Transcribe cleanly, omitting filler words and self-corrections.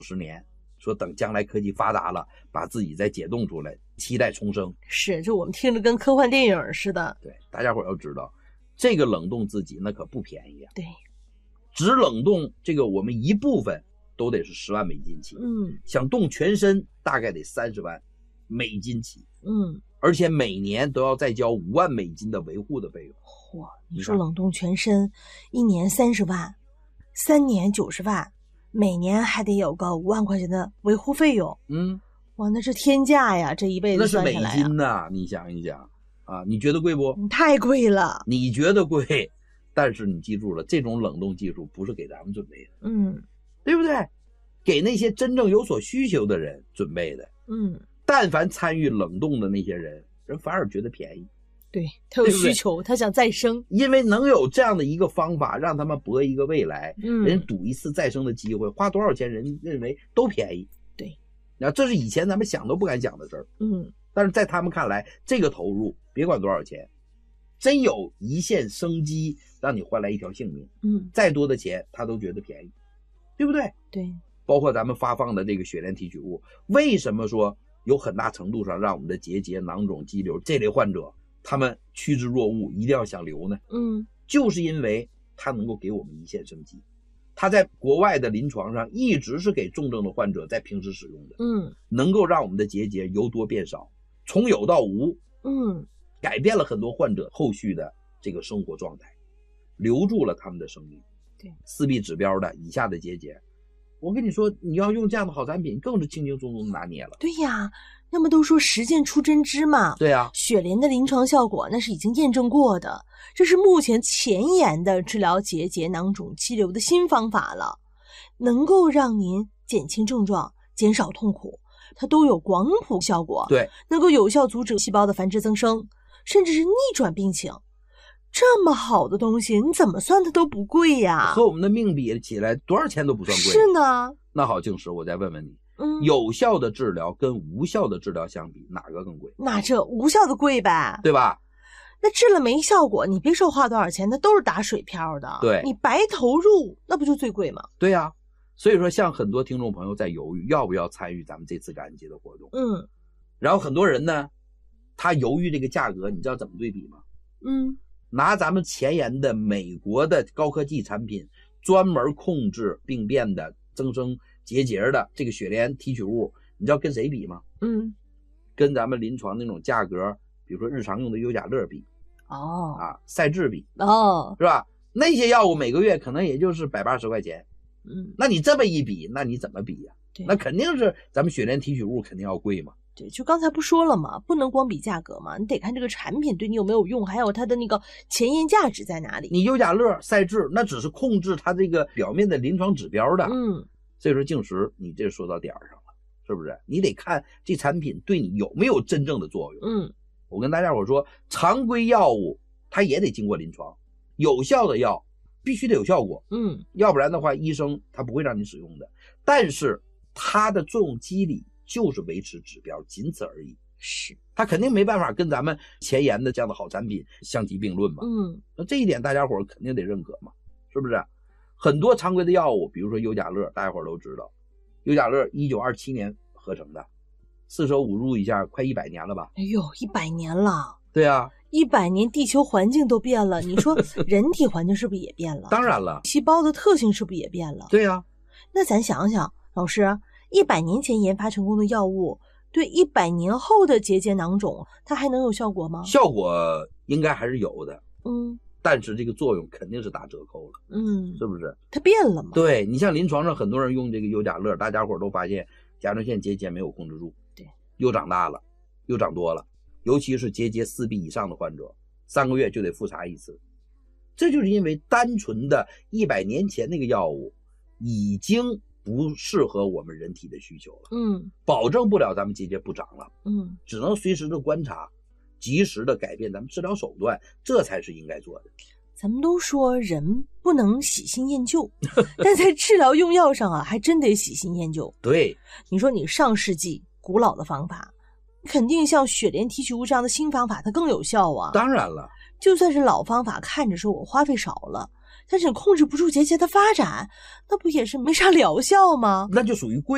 10年，说等将来科技发达了，把自己再解冻出来，期待重生。 是，就我们听着跟科幻电影似的。 对，大家伙要知道，这个冷冻自己那可不便宜啊。 对， 只冷冻这个我们一部分都得是10万美金起，想冻全身大概得30万美金起，而且每年都要再交5万美金的维护的费用。 嚯，你说冷冻全身，1年30万，3年90万，每年还得有个5万块钱的维护费用。哇，那是天价呀！这一辈子算下来那是美金呐，你想一想啊，你觉得贵不？ 太贵了。 你觉得贵，但是你记住了，这种冷冻技术不是给咱们准备的，对不对？给那些真正有所需求的人准备的。但凡参与冷冻的那些人反而觉得便宜。 对，他有需求，对对，他想再生， 因为能有这样的一个方法让他们搏一个未来，人赌一次再生的机会，花多少钱人认为都便宜。 对， 那这是以前咱们想都不敢想的事儿。但是在他们看来，这个投入别管多少钱，真有一线生机让你换来一条性命，再多的钱他都觉得便宜，对不对？ 对， 包括咱们发放的这个血链提取物，为什么说有很大程度上让我们的结节、囊肿、肌瘤这类患者他们趋之若鹜，一定要想留呢？就是因为它能够给我们一线生机。它在国外的临床上一直是给重症的患者在平时使用的，能够让我们的结节由多变少，从有到无，改变了很多患者后续的这个生活状态，留住了他们的生命。 对 ，4B 指标的以下的结节，我跟你说，你要用这样的好产品，更是轻轻松松的拿捏了。 对呀，那么都说实践出真知嘛。 对呀， 雪莲的临床效果那是已经验证过的，这是目前前沿的治疗结节、囊肿、肌瘤的新方法了，能够让您减轻症状、减少痛苦，它都有广谱效果。 对， 能够有效阻止细胞的繁殖增生，甚至是逆转病情。这么好的东西，你怎么算它都不贵呀？ 和我们的命比起来，多少钱都不算贵。 是呢。 那好，静石，我再问问你，有效的治疗跟无效的治疗相比，哪个更贵？ 那这无效的贵呗， 对吧？ 那治了没效果，你别说花多少钱，那都是打水漂的。 对， 你白投入，那不就最贵吗？ 对呀，所以说像很多听众朋友在犹豫要不要参与咱们这次感恩节的活动。然后很多人呢，他犹豫这个价格，你知道怎么对比吗？拿咱们前沿的美国的高科技产品，专门控制病变的增生结节的这个血莲提取物，你知道跟谁比吗？跟咱们临床那种价格，比如说日常用的优甲乐比，赛智比，是吧？那些药物每个月可能也就是180块钱，那你这么一比，那你怎么比呀？那肯定是咱们血莲提取物肯定要贵嘛。 对，就刚才不说了嘛，不能光比价格嘛，你得看这个产品对你有没有用，还有它的那个前沿价值在哪里。 你优甲乐、赛智那只是控制它这个表面的临床指标的，所以说静石，你这说到点儿上了，是不是？你得看这产品对你有没有真正的作用。我跟大家伙说，常规药物它也得经过临床，有效的药必须得有效果，要不然的话，医生他不会让你使用的。但是它的作用机理就是维持指标，仅此而已。 是， 它肯定没办法跟咱们前沿的这样的好产品相提并论嘛。那这一点大家伙肯定得认可嘛，是不是？很多常规的药物，比如说优甲乐，大家伙都知道，优甲乐1927年合成的，四舍五入一下快100年了吧？ 哎呦，100年了。 对啊 ，100年地球环境都变了，你说人体环境是不是也变了？ 当然了。 细胞的特性是不是也变了？ 对啊。 那咱想想，老师，100年前研发成功的药物，对100年后的结节囊肿，它还能有效果吗？ 效果应该还是有的，但是这个作用肯定是打折扣了，是不是？ 它变了吗？ 对，你像临床上很多人用这个优甲乐，大家伙都发现甲状腺结节没有控制住， 对， 又长大了，又长多了，尤其是结节4B 以上的患者，3个月就得复查一次。这就是因为单纯的100年前那个药物已经不适合我们人体的需求了，保证不了咱们结节不长了，只能随时的观察，及时的改变咱们治疗手段，这才是应该做的。 咱们都说人不能喜新厌旧，但在治疗用药上啊，还真得喜新厌旧。 对， 你说你上世纪古老的方法，肯定像血莲提取物这样的新方法，它更有效啊。 当然了， 就算是老方法，看着说我花费少了，但是你控制不住结节的发展，那不也是没啥疗效吗？ 那就属于贵。